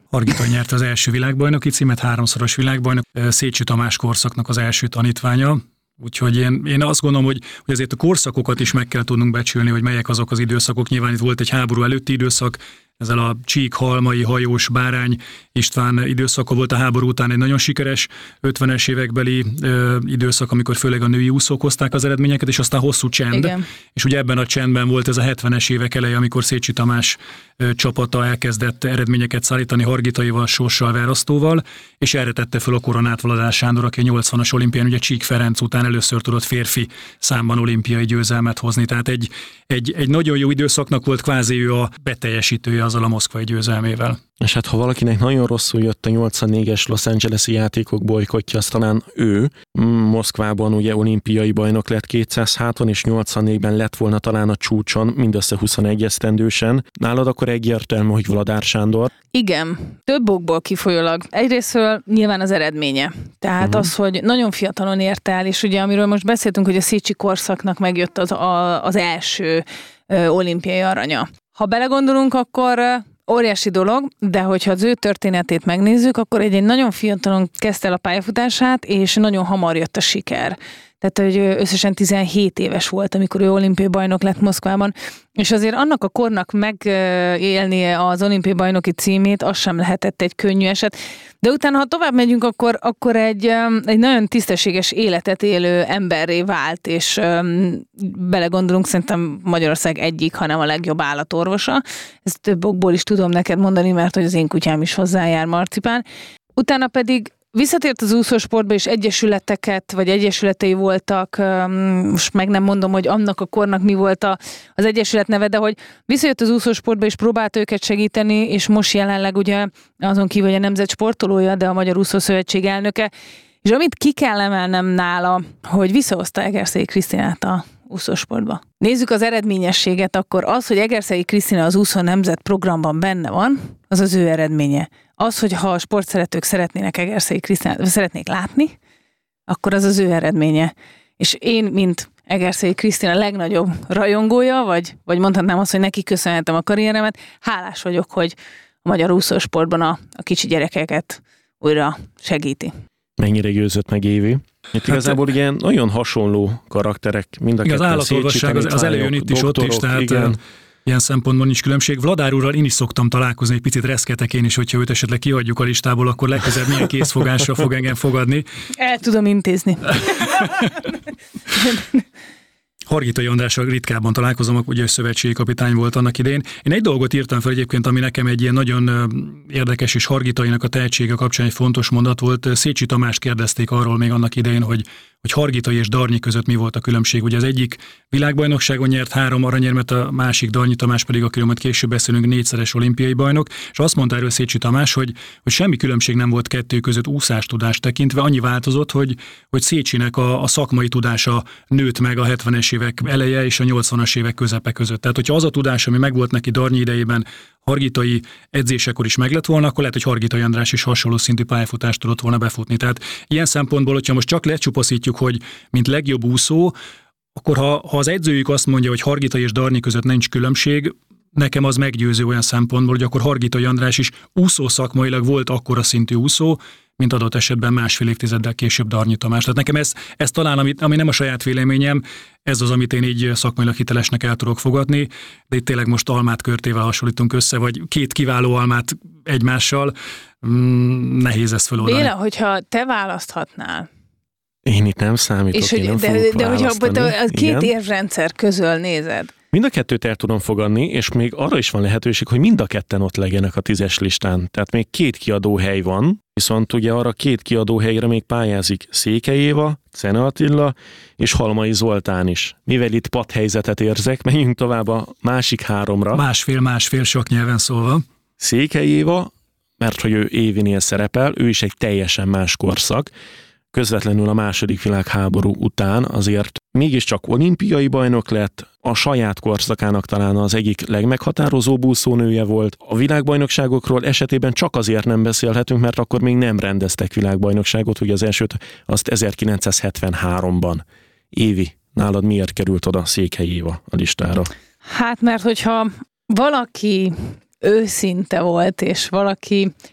Hargita nyerte az első világbajnoki címet, 3-szoros világbajnok, Szécsi Tamás korszaknak az első tanítványa. Úgyhogy én azt gondolom, hogy azért a korszakokat is meg kell tudnunk becsülni, hogy melyek azok az időszakok. Nyilván itt volt egy háború előtti időszak, ezzel a Csík, Halmai, Hajós, Bárány István időszaka volt, a háború után egy nagyon sikeres 50-es évekbeli időszak, amikor főleg a női úszók hozták az eredményeket, és aztán hosszú csend. Igen. És ugye ebben a csendben volt ez a 70-es évek eleje, amikor Szécsi Tamás csapata elkezdett eredményeket szállítani Hargitaival, Sorssal, Verasztóval, és erre tette föl a koronát Valadás Sándor, aki a 80-as olimpián, ugye Csík Ferenc után először tudott férfi számban olimpiai győzelmet hozni. Tehát egy nagyon jó időszaknak volt, kvázi ő a beteljesítője azzal a moszkvai győzelmével. És hát ha valakinek nagyon rosszul jött a 84-es Los Angeles-i játékok bolykotja, az talán ő. Moszkvában ugye olimpiai bajnok lett 200 háton, és 84-ben lett volna talán a csúcson, mindössze 21 esztendősen. Nálad akkor egyértelmű, hogy Valadár Sándor? Igen, több okból kifolyólag. Egyrésztről nyilván az eredménye. Tehát az, hogy nagyon fiatalon ért el, és ugye amiről most beszéltünk, hogy a Szécsi korszaknak megjött az első olimpiai aranya. Ha belegondolunk, akkor óriási dolog, de hogyha az ő történetét megnézzük, akkor egy nagyon fiatalon kezdte el a pályafutását, és nagyon hamar jött a siker. Tehát, hogy összesen 17 éves volt, amikor ő olimpiai bajnok lett Moszkvában, és azért annak a kornak megélnie az olimpiai bajnoki címét, az sem lehetett egy könnyű eset. De utána, ha tovább megyünk, akkor egy nagyon tisztességes életet élő emberré vált, és belegondolunk, szerintem Magyarország egyik, hanem a legjobb állatorvosa. Ezt több okból is tudom neked mondani, mert hogy az én kutyám is hozzájár, Marcipán. Utána pedig visszatért az úszósportba, és egyesületeket, vagy egyesületei voltak, most meg nem mondom, hogy annak a kornak mi volt az egyesület neve, de hogy visszajött az úszósportba, és próbált őket segíteni, és most jelenleg ugye azon kívül, hogy a nemzet sportolója, de a Magyar Úszószövetség elnöke, és amit ki kell emelnem nála, hogy visszahozta Egerszegi Krisztinát a úszósportba. Nézzük az eredményességet, akkor az, hogy Egerszegi Krisztina az úszó nemzet programban benne van, az az ő eredménye. Az, hogy ha a sportszeretők szeretnének Egerszegi Krisztinát, szeretnék látni, akkor az az ő eredménye. És én, mint Egerszegi Krisztina legnagyobb rajongója, vagy mondhatnám azt, hogy neki köszönhetem a karrieremet, hálás vagyok, hogy a magyar úszósportban a kicsi gyerekeket újra segíti. Mennyire győzött meg Évi? Itt igazából ilyen nagyon hasonló karakterek, mind a ketten. Az állatorvosság az elején itt is, ott is, tehát igen. Ilyen szempontból nincs különbség. Vladár úrral én is szoktam találkozni, egy picit reszketek én is, hogyha őt esetleg kihagyjuk a listából, akkor legközelebb milyen készfogásra fog engem fogadni. El tudom intézni. Hargitai Andrással ritkábban találkozom, ugye szövetségi kapitány volt annak idején. Én egy dolgot írtam fel egyébként, ami nekem egy ilyen nagyon érdekes, és Hargitainak a tehetsége kapcsán egy fontos mondat volt. Szécsi Tamást kérdezték arról még annak idején, hogy Hargitai és Darnyi között mi volt a különbség. Ugye az egyik világbajnokságon nyert 3 aranyérmet, a másik Darnyi Tamás pedig, akiről majd később beszélünk, 4-szeres olimpiai bajnok, és azt mondta erről Szécsi Tamás, hogy semmi különbség nem volt kettő között úszástudást tekintve, annyi változott, hogy Szécsinek a szakmai tudása nőtt meg a 70-es évek eleje és a 80-as évek közepe között. Tehát, hogyha az a tudás, ami megvolt neki Darnyi idejében, Hargitai edzésekor is meg lett volna, akkor lehet, hogy Hargitai András is hasonló szintű pályafutást tudott volna befutni. Tehát ilyen szempontból, hogyha most csak lecsupaszítjuk, hogy mint legjobb úszó, akkor ha az edzőjük azt mondja, hogy Hargitai és Darnyi között nincs különbség, nekem az meggyőző olyan szempontból, hogy akkor Hargitai András is úszó szakmailag volt akkora szintű úszó, mint adott esetben másfél évtizeddel később Darnyi Tamás. Tehát nekem ez talán, ami nem a saját véleményem, ez az, amit én így szakmailag hitelesnek el tudok fogadni, de itt tényleg most almát körtével hasonlítunk össze, vagy 2 kiváló almát egymással, nehéz ezt feloldani. Béla, hogyha te választhatnál. Én itt nem számítok, és én nem fogok de hogyha a 2 Igen. érrendszer közül nézed. Mind a kettőt el tudom fogadni, és még arra is van lehetőség, hogy mind a ketten ott legyenek a 10-es listán. Tehát még 2 kiadóhely van, viszont ugye arra 2 kiadóhelyre még pályázik Székely Éva, Szene Attila és Halmai Zoltán is. Mivel itt padhelyzetet érzek, menjünk tovább a másik 3-ra. Másfél sok nyelven szólva. Székely Éva, mert hogy ő Évinél szerepel, ő is egy teljesen más korszak. Közvetlenül a II. Világháború után azért mégiscsak olimpiai bajnok lett, a saját korszakának talán az egyik legmeghatározóbb úszónője volt. A világbajnokságokról esetében csak azért nem beszélhetünk, mert akkor még nem rendeztek világbajnokságot, ugye az elsőt azt 1973-ban. Évi, nálad miért került oda Székely Éva a listára? Hát mert hogyha valaki őszinte volt, és valaki